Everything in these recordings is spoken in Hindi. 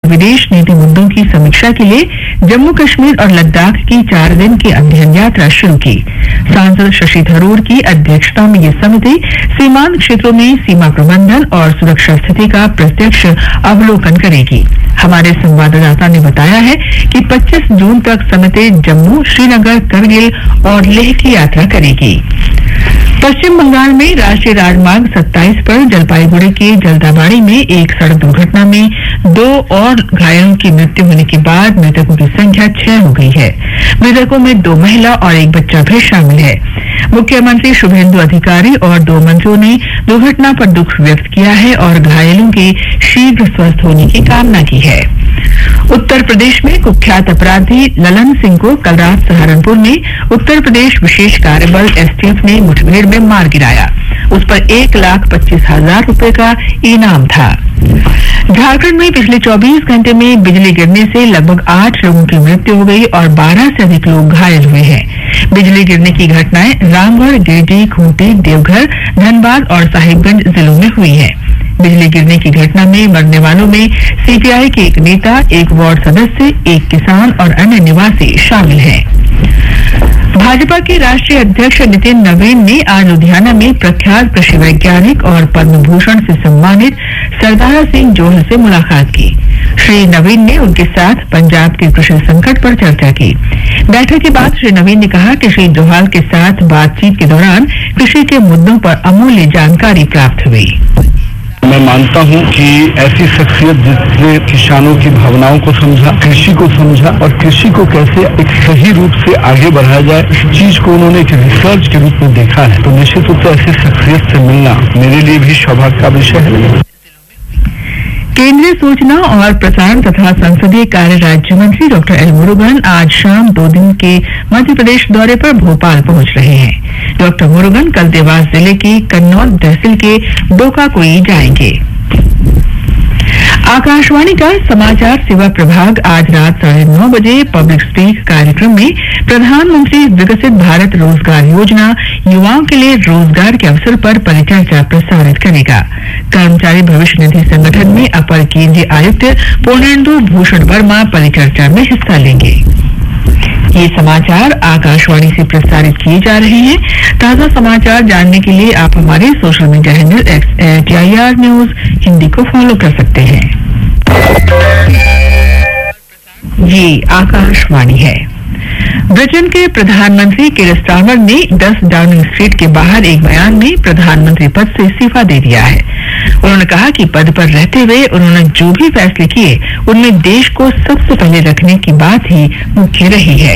विदेश नीति मुद्दों की समीक्षा के लिए जम्मू कश्मीर और लद्दाख की 4 दिन की अध्ययन यात्रा शुरू की। सांसद शशि थरूर की अध्यक्षता में यह समिति सीमांत क्षेत्रों में सीमा प्रबंधन और सुरक्षा स्थिति का प्रत्यक्ष अवलोकन करेगी। हमारे संवाददाता ने बताया है कि 25 जून तक समिति जम्मू, श्रीनगर, करगिल और लेह की यात्रा करेगी। पश्चिम बंगाल में राष्ट्रीय राजमार्ग 27 पर जलपाईगुड़ी के जलदाबाड़ी में एक सड़क दुर्घटना में 2 और घायलों की मृत्यु होने के बाद मृतकों की संख्या 6 हो गई है। मृतकों में 2 महिला और 1 बच्चा भी शामिल है। मुख्यमंत्री शुभेंदु अधिकारी और 2 मंत्रियों ने दुर्घटना पर दुख व्यक्त किया है और घायलों के शीघ्र स्वस्थ होने की कामना की है। उत्तर प्रदेश में कुख्यात अपराधी ललन सिंह को कल रात सहारनपुर में उत्तर प्रदेश विशेष कार्यबल एसटीएफ ने मुठभेड़ में मार गिराया। उस पर 1,25,000 रुपए का इनाम था। झारखंड में पिछले 24 घंटे में बिजली गिरने से लगभग 8 लोगों की मृत्यु हो गई और 12 से अधिक लोग घायल हुए हैं। बिजली गिरने की घटनाएं रामगढ़, गिरिडीह, खूंटी, देवघर, धनबाद और साहिबगंज जिलों में हुई हैं। बिजली गिरने की घटना में मरने वालों में सीपीआई के एक नेता, एक वार्ड सदस्य, एक किसान और अन्य निवासी शामिल हैं। भाजपा के राष्ट्रीय अध्यक्ष नितिन नवीन ने आज लुधियाना में प्रख्यात कृषि वैज्ञानिक और पद्म भूषण से सम्मानित सरदारा सिंह जोहल से मुलाकात की। श्री नवीन ने उनके साथ पंजाब के कृषि संकट पर चर्चा की। बैठक के बाद श्री नवीन ने कहा कि श्री जोहल के साथ बातचीत के दौरान कृषि के मुद्दों पर अमूल्य जानकारी प्राप्त हुई। मैं मानता हूं कि ऐसी शख्सियत जिसने किसानों की भावनाओं को समझा, कृषि को समझा और कृषि को कैसे एक सही रूप से आगे बढ़ाया जाए, इस चीज को उन्होंने एक रिसर्च के रूप में देखा है। तो निश्चित रूप से ऐसी शख्सियत से मिलना मेरे लिए भी सौभाग्य का विषय है। केंद्रीय सूचना और प्रसारण तथा संसदीय कार्य राज्य मंत्री डॉक्टर एल मुरुगन आज शाम 2 दिन के मध्य प्रदेश दौरे पर भोपाल पहुंच रहे हैं। डॉक्टर मुरुगन कल देवास जिले की कन्नौज तहसील के डोकाकोई जाएंगे। आकाशवाणी का समाचार सेवा प्रभाग आज रात 9:30 बजे पब्लिक स्पीक कार्यक्रम में प्रधानमंत्री विकसित भारत रोजगार योजना युवाओं के लिए रोजगार के अवसर पर परिचर्चा प्रसारित करेगा। कर्मचारी भविष्य निधि संगठन में अपर केंद्रीय आयुक्त पूर्णेंदु भूषण वर्मा परिचर्चा में हिस्सा लेंगे। ये समाचार आकाशवाणी से प्रसारित किए जा रहे हैं। ताजा समाचार जानने के लिए आप हमारे social media handle @AIR news Hindi को फॉलो कर सकते हैं। ये आकाशवाणी है। ब्रिटेन के प्रधानमंत्री कीर स्टारमर ने 10 डाउनिंग स्ट्रीट के बाहर एक बयान में प्रधानमंत्री पद से इस्तीफा दे दिया है। उन्होंने कहा कि पद पर रहते हुए उन्होंने जो भी फैसले किए उनमें देश को सबसे पहले रखने की बात ही मुख्य रही है।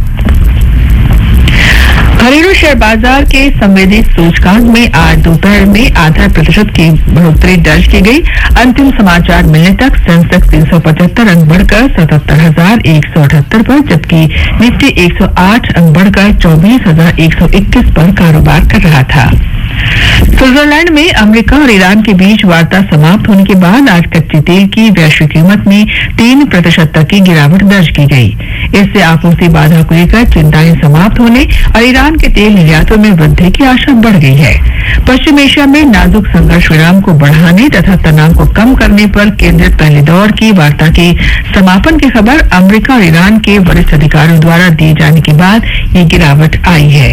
घरेलू शेयर बाजार के संवेदी सूचकांक में आज दोपहर में 0.5% की बढ़ोतरी दर्ज की गई। अंतिम समाचार मिलने तक सेंसेक्स 375 अंक बढ़कर 77,178 पर, जबकि निफ्टी 108 अंक बढ़कर 24,121 पर कारोबार कर रहा था। स्विट्जरलैंड में अमेरिका और ईरान के बीच वार्ता समाप्त होने के बाद आज कच्चे तेल की वैश्विक कीमत में 3% तक की गिरावट दर्ज की गई। इससे आपूर्ति बाधा को लेकर चिंताएं समाप्त होने और ईरान के तेल निर्यातों में वृद्धि की आशा बढ़ गई है। पश्चिम एशिया में नाजुक संघर्ष विराम को बढ़ाने तथा तनाव को कम करने पर केंद्रित पहले दौर की वार्ता के समापन की खबर अमेरिका और ईरान के वरिष्ठ अधिकारियों द्वारा दिए जाने के बाद ये गिरावट आई है।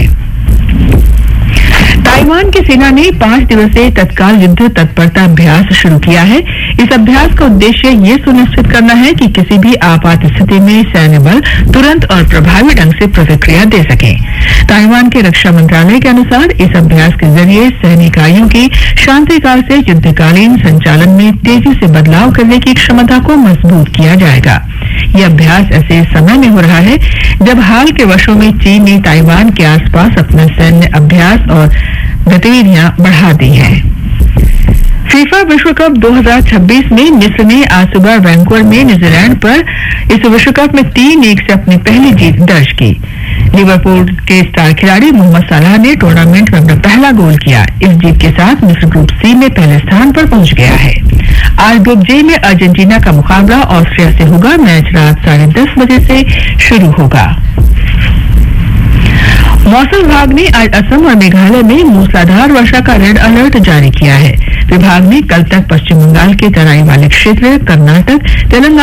ताइवान की सेना ने 5 दिवसीय तत्काल युद्ध तत्परता अभ्यास शुरू किया है। इस अभ्यास का उद्देश्य ये सुनिश्चित करना है कि किसी भी आपात स्थिति में सैन्य बल तुरंत और प्रभावी ढंग से प्रतिक्रिया दे सके। ताइवान के रक्षा मंत्रालय के अनुसार इस अभ्यास के जरिए सैन्य इकाइयों की शांतिकाल से युद्धकालीन संचालन में तेजी से बदलाव करने की क्षमता को मजबूत किया जाएगा। यह अभ्यास ऐसे समय में हो रहा है जब हाल के वर्षों में चीन ने ताइवान के आसपास अपना सैन्य अभ्यास और गतिविधियां बढ़ा दी हैं। फीफा विश्व कप 2026 में मिस्र ने आज सुबह वैंकूवर में न्यूजीलैंड पर इस विश्व कप में 3-1 से अपनी पहली जीत दर्ज की। लिवरपूल के स्टार खिलाड़ी मोहम्मद सलाह ने टूर्नामेंट में अपना पहला गोल किया। इस जीत के साथ मिस्र ग्रुप सी में पहले स्थान पर पहुंच गया है। आज ग्रुप जे में अर्जेंटीना का मुकाबला ऑस्ट्रिया से होगा। मैच रात 10:30 बजे से शुरू होगा। मौसम विभाग ने आज असम और मेघालय में मूसलाधार वर्षा का रेड अलर्ट जारी किया है। विभाग ने कल तक पश्चिम बंगाल के तराई वाले क्षेत्र, कर्नाटक, तेलंगाना